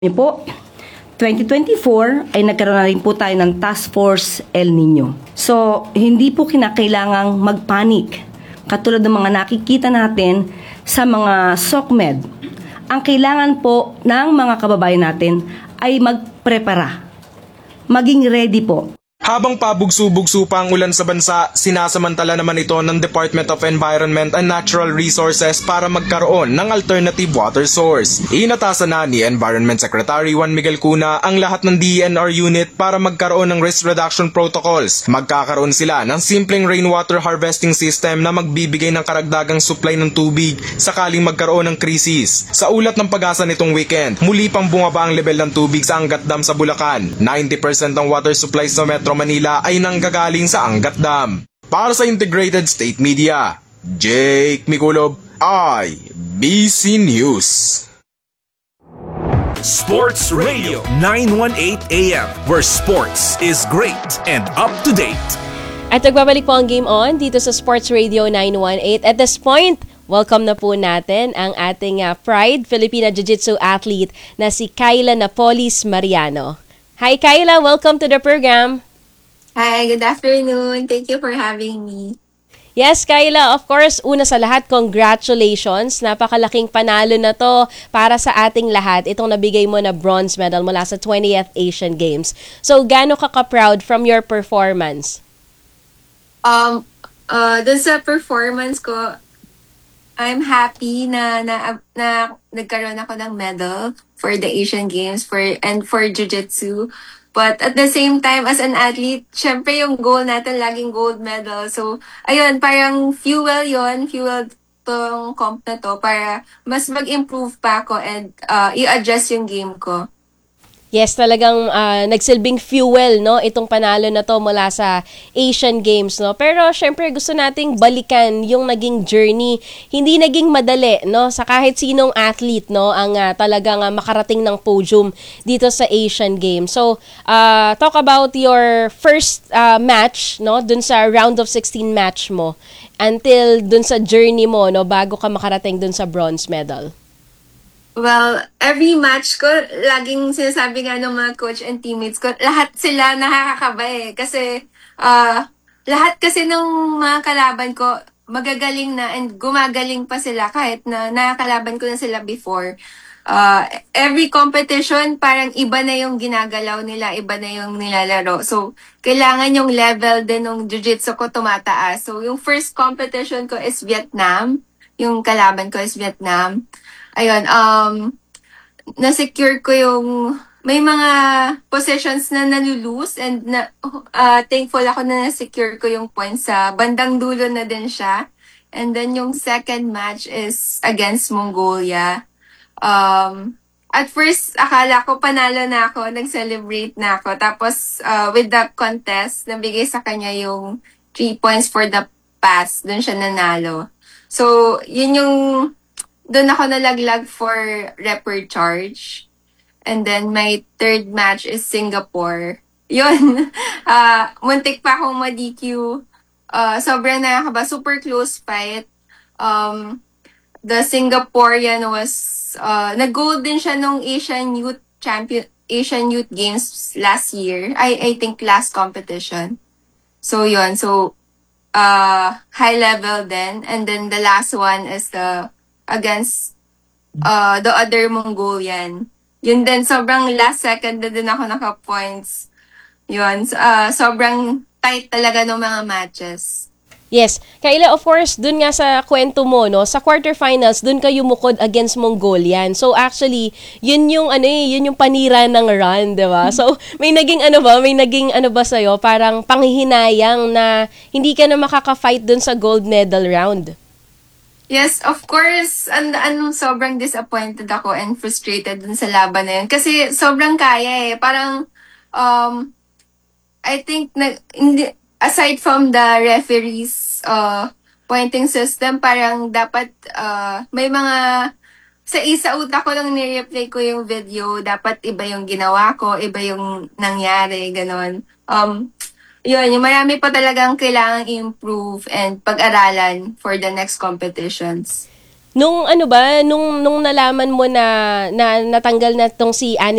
Niyo po, 2024 ay nagkaroon na rin po tayo ng Task Force El Nino. So, hindi po kinakailangang magpanik katulad ng mga nakikita natin sa mga SOCMED. Ang kailangan po ng mga kababayan natin ay magprepara, maging ready po. Habang pabugso-bugso pa ang ulan sa bansa, sinasamantala naman ito ng Department of Environment and Natural Resources para magkaroon ng alternative water source. Inatasan na ni Environment Secretary Juan Miguel Cuna ang lahat ng DENR unit para magkaroon ng risk reduction protocols. Magkakaroon sila ng simpleng rainwater harvesting system na magbibigay ng karagdagang supply ng tubig sakaling magkaroon ng krisis. Sa ulat ng Pag-asa nitong weekend, muli pang bumaba ang level ng tubig sa Angat Dam sa Bulacan. 90% ng water supply sa Metro Manila ay nanggagaling sa Angat Dam. Para sa Integrated State Media, Jake Miculob, IBC News. Sports Radio 918 AM, where sports is great and up to date. At nagbabalik po ang Game On dito sa Sports Radio 918. At this point, welcome na po natin ang ating Pride Filipina Jiu-Jitsu athlete na si Kyla Napolis Mariano. Hi Kyla, welcome to the program. Hi, good afternoon. Thank you for having me. Yes, Kyla, of course, una sa lahat, congratulations. Napakalaking panalo na to para sa ating lahat. Itong nabigay mo na bronze medal mula sa 20th Asian Games. So, gaano ka proud from your performance? Dun sa performance ko, I'm happy na nagkaroon ako ng medal for the Asian Games and for Jiu-Jitsu. But at the same time, as an athlete, syempre yung goal natin laging gold medal. So, ayun, parang fuel tong comp na to para mas mag-improve pa ako and i-adjust yung game ko. Yes, talagang nagsilbing fuel, no, itong panalo na to mula sa Asian Games, no. Pero syempre gusto nating balikan yung naging journey. Hindi naging madali, no, sa kahit sinong athlete, no, ang talagang makarating ng podium dito sa Asian Games. So, talk about your first match, no, dun sa round of 16 match mo until dun sa journey mo, no, bago ka makarating dun sa bronze medal. Well, every match ko, laging sinasabi nga ng mga coach and teammates ko, lahat sila nakakakaba eh. Kasi, lahat kasi ng mga kalaban ko, magagaling na and gumagaling pa sila kahit na nakakalaban ko na sila before. Every competition, parang iba na yung ginagalaw nila, iba na yung nilalaro. So, kailangan yung level din ng jiu-jitsu ko tumataas. So, yung first competition ko is Vietnam. Yung kalaban ko is Vietnam. Ayun, na-secure ko yung, may mga positions na nalulose and thankful ako na na-secure ko yung points sa bandang dulo na din siya. And then yung second match is against Mongolia. At first, akala ko panalo na ako, nag-celebrate na ako. Tapos, with the contest, nabigay sa kanya yung 3 points for the pass. Doon siya nanalo. So, yun yung doon ako nalaglag for reper charge. And then my third match is Singapore. Yun. Muntik pa akong ma-DQ. Sobrang nakakaba. Super close fight. The Singaporean was nag-gold din siya nung Asian Youth Games last year. I think last competition. So yun. So high level then. And then the last one is against the other Mongolian. Yun din, sobrang last second na din ako naka-points. Yun, sobrang tight talaga ng mga matches. Yes. Kyla, of course, dun nga sa kwento mo, no, sa quarterfinals, dun kayo mukod against Mongolian. So actually, yun yung panira ng run, 'di ba? So may naging ano ba sa'yo, parang panghihinayang na hindi ka na makaka-fight dun sa gold medal round. Yes, of course. Sobrang disappointed ako and frustrated dun sa laban na yun. Kasi sobrang kaya eh. Parang, I think, aside from the referees pointing system, parang dapat may mga, sa utak ko lang ni-replay ko yung video, dapat iba yung ginawa ko, iba yung nangyari, ganon. Yun, yung marami pa talagang kailangang improve and pag-aralan for the next competitions. Nung nalaman mo na natanggal na tong si Annie